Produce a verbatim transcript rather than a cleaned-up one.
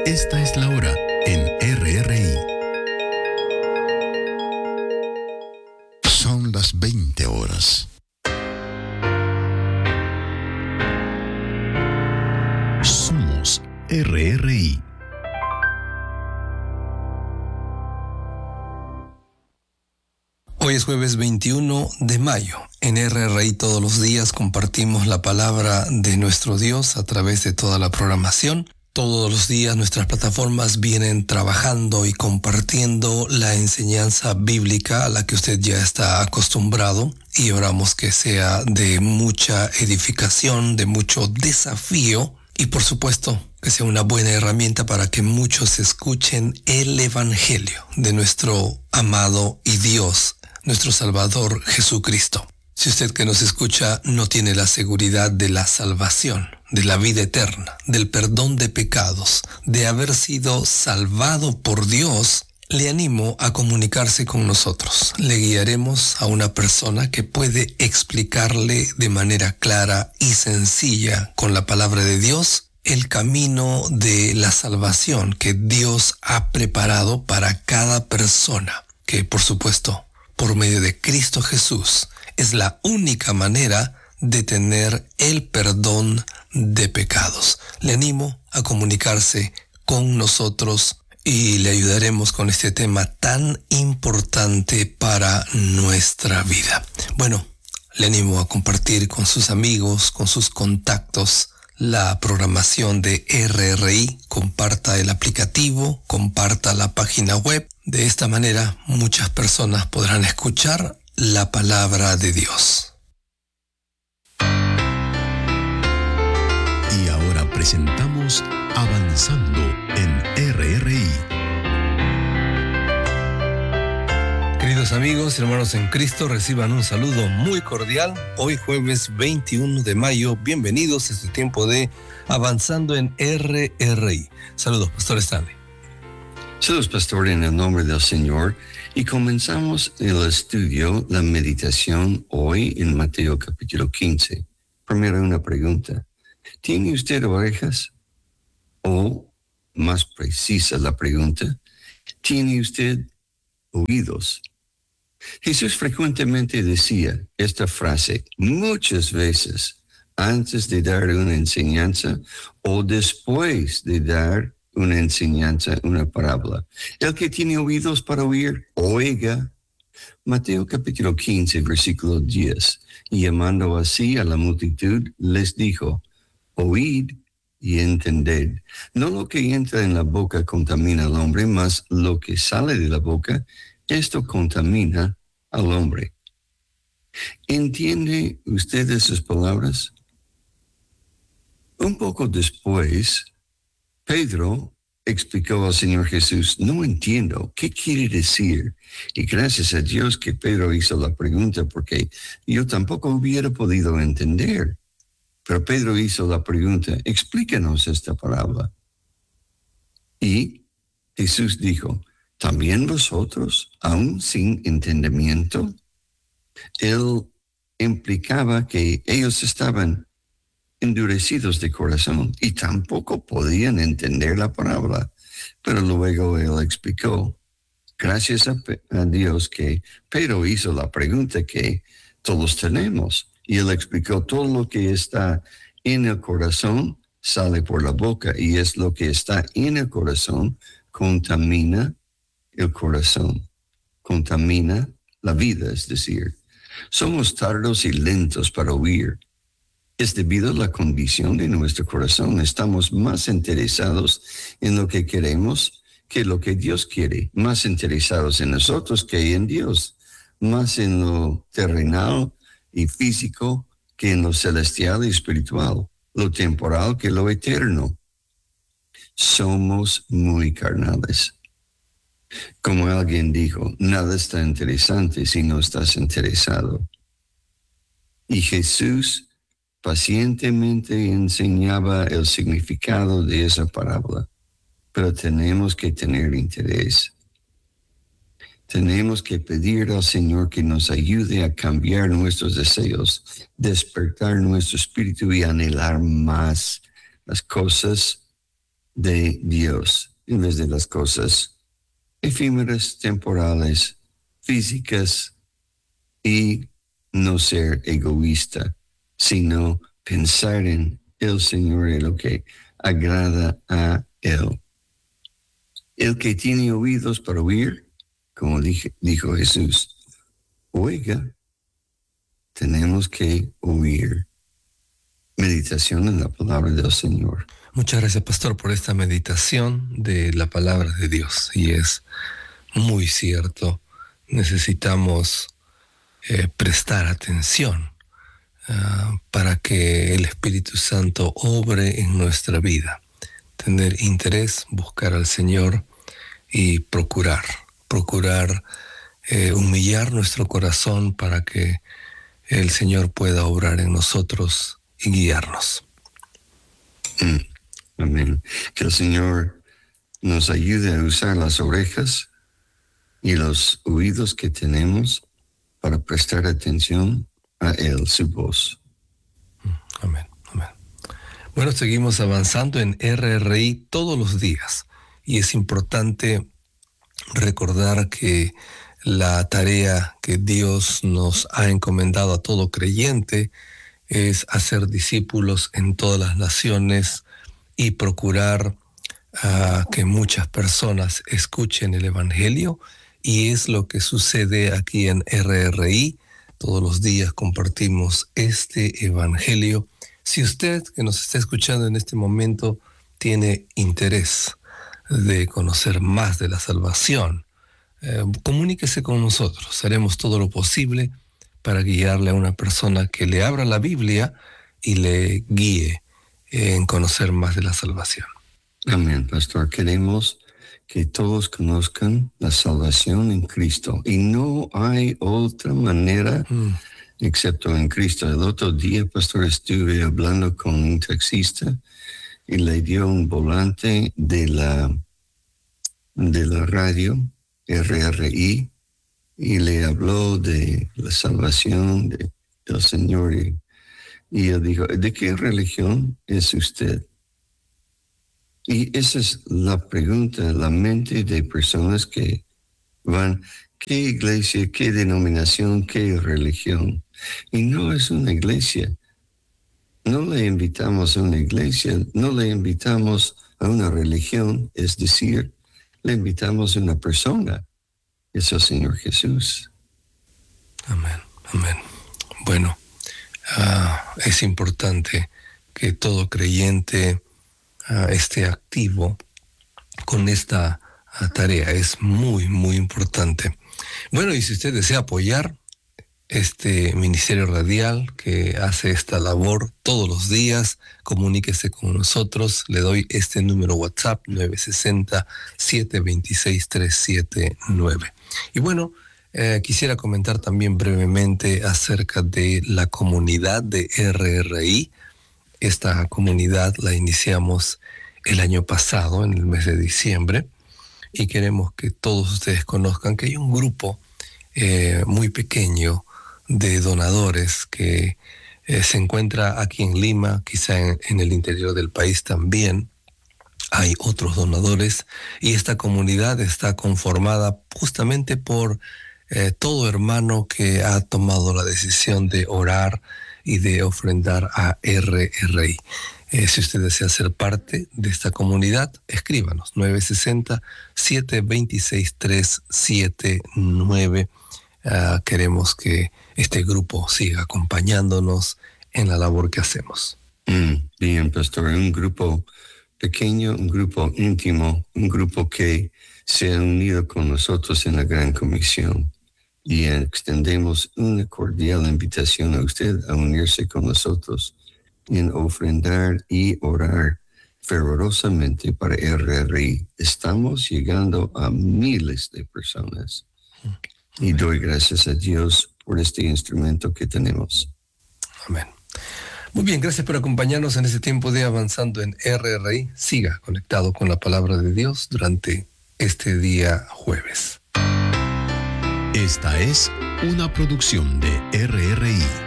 Esta es la hora en R R I. Son las veinte horas. Somos R R I. Hoy es jueves veintiuno de mayo. En R R I todos los días compartimos la palabra de nuestro Dios a través de toda la programación. Todos los días nuestras plataformas vienen trabajando y compartiendo la enseñanza bíblica a la que usted ya está acostumbrado, y oramos que sea de mucha edificación, de mucho desafío y por supuesto que sea una buena herramienta para que muchos escuchen el Evangelio de nuestro amado y Dios, nuestro Salvador Jesucristo. Si usted que nos escucha no tiene la seguridad de la salvación, de la vida eterna, del perdón de pecados, de haber sido salvado por Dios, le animo a comunicarse con nosotros. Le guiaremos a una persona que puede explicarle de manera clara y sencilla, con la palabra de Dios, el camino de la salvación que Dios ha preparado para cada persona, que por supuesto, por medio de Cristo Jesús, es la única manera de tener el perdón de pecados. Le animo a comunicarse con nosotros y le ayudaremos con este tema tan importante para nuestra vida. Bueno, le animo a compartir con sus amigos, con sus contactos, la programación de R R I. Comparta el aplicativo, comparta la página web. De esta manera, muchas personas podrán escuchar la palabra de Dios. Y ahora presentamos Avanzando en R R I. Queridos amigos y hermanos en Cristo, reciban un saludo muy cordial. Hoy jueves veintiuno de mayo, bienvenidos a este tiempo de Avanzando en R R I. Saludos, Pastor Stanley. Saludos, Pastor, en el nombre del Señor. Y comenzamos el estudio, la meditación hoy en Mateo capítulo quince. Primero una pregunta. ¿Tiene usted orejas? O, más precisa la pregunta, ¿tiene usted oídos? Jesús frecuentemente decía esta frase muchas veces antes de dar una enseñanza o después de dar una enseñanza, una parábola. El que tiene oídos para oír, oiga. Mateo capítulo quince, versículo diez. Y llamando así a la multitud, les dijo, oíd y entended. No lo que entra en la boca contamina al hombre, mas lo que sale de la boca, esto contamina al hombre. ¿Entiende usted esas palabras? Un poco después, Pedro explicó al Señor Jesús, no entiendo, ¿qué quiere decir? Y gracias a Dios que Pedro hizo la pregunta, porque yo tampoco hubiera podido entender. Pero Pedro hizo la pregunta, explícanos esta parábola. Y Jesús dijo, ¿también vosotros, aún sin entendimiento? Él implicaba que ellos estaban endurecidos de corazón y tampoco podían entender la parábola. Pero luego él explicó, gracias a, a Dios que Pedro hizo la pregunta que todos tenemos. Y él explicó todo lo que está en el corazón sale por la boca, y es lo que está en el corazón contamina el corazón, contamina la vida, es decir, somos tardos y lentos para oír. Es debido a la condición de nuestro corazón. Estamos más interesados en lo que queremos que lo que Dios quiere, más interesados en nosotros que en Dios, más en lo terrenal y físico que en lo celestial y espiritual, lo temporal que lo eterno. Somos muy carnales. Como alguien dijo, nada está interesante si no estás interesado. Y Jesús pacientemente enseñaba el significado de esa parábola, pero tenemos que tener interés. Tenemos que pedir al Señor que nos ayude a cambiar nuestros deseos, despertar nuestro espíritu y anhelar más las cosas de Dios en vez de las cosas efímeras, temporales, físicas, y no ser egoísta, sino pensar en el Señor y lo que agrada a Él. El que tiene oídos para oír, como dije, dijo Jesús, oiga, tenemos que oír. Meditación en la palabra del Señor. Muchas gracias, pastor, por esta meditación de la palabra de Dios. Y es muy cierto, necesitamos eh, prestar atención uh, para que el Espíritu Santo obre en nuestra vida. Tener interés, buscar al Señor y procurar, procurar eh, humillar nuestro corazón para que el Señor pueda obrar en nosotros y guiarnos. Mm. Amén. Que el Señor nos ayude a usar las orejas y los oídos que tenemos para prestar atención a Él, su voz. Amén, amén. Bueno, seguimos avanzando en R R I todos los días y es importante recordar que la tarea que Dios nos ha encomendado a todo creyente es hacer discípulos en todas las naciones y procurar uh, que muchas personas escuchen el Evangelio, y es lo que sucede aquí en R R I. Todos los días compartimos este Evangelio. Si usted que nos está escuchando en este momento tiene interés de conocer más de la salvación, eh, comuníquese con nosotros. Haremos todo lo posible para guiarle a una persona que le abra la Biblia y le guíe en conocer más de la salvación. Amén, pastor. Queremos que todos conozcan la salvación en Cristo. Y no hay otra manera mm. excepto en Cristo. El otro día, pastor, estuve hablando con un taxista y le dio un volante de la, de la radio R R I y le habló de la salvación de, del Señor. Y, y él dijo, ¿de qué religión es usted? Y esa es la pregunta en la mente de personas que van, ¿qué iglesia, qué denominación, qué religión? Y no es una iglesia. No le invitamos a una iglesia, no le invitamos a una religión, es decir, le invitamos a una persona. Es el Señor Jesús. Amén, amén. Bueno, uh, es importante que todo creyente Uh, esté activo con esta uh, tarea. Es muy, muy importante. Bueno, y si usted desea apoyar este ministerio radial que hace esta labor todos los días, comuníquese con nosotros. Le doy este número WhatsApp, nueve seis cero, siete dos seis, tres siete nueve. Y bueno, eh, quisiera comentar también brevemente acerca de la comunidad de R R I. Esta comunidad la iniciamos el año pasado, en el mes de diciembre, y queremos que todos ustedes conozcan que hay un grupo eh, muy pequeño de donadores que eh, se encuentra aquí en Lima, quizá en, en el interior del país también. Hay otros donadores, y esta comunidad está conformada justamente por eh, todo hermano que ha tomado la decisión de orar y de ofrendar a R R I. Eh, si usted desea ser parte de esta comunidad, escríbanos nueve seis cero, siete dos seis, tres siete nueve. Uh, queremos que este grupo siga acompañándonos en la labor que hacemos. Mm, bien, pastor, un grupo pequeño, un grupo íntimo, un grupo que se ha unido con nosotros en la Gran Comisión. Y extendemos una cordial invitación a usted a unirse con nosotros en ofrendar y orar fervorosamente para R R I. Estamos llegando a miles de personas. Y Amén. Doy gracias a Dios por este instrumento que tenemos. Amén. Muy bien, gracias por acompañarnos en este tiempo de Avanzando en R R I. Siga conectado con la palabra de Dios durante este día jueves. Esta es una producción de R R I.